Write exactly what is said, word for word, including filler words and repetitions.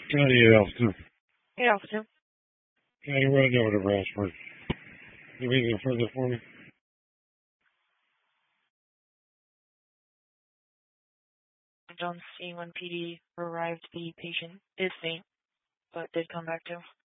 County eight Alpha. Hey, officer. County right over to Brasford. You have anything further for me? I don't see when P D arrived the patient is faint, but did come back to.